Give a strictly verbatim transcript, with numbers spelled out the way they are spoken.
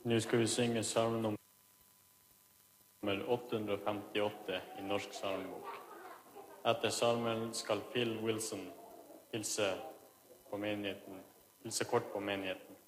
Nå skal vi synge salme nummer åtte hundre femtiåtte i Norsk salmebok. Etter salmen skal Phil Wilson hilse, på menigheten, hilse kort på menigheten.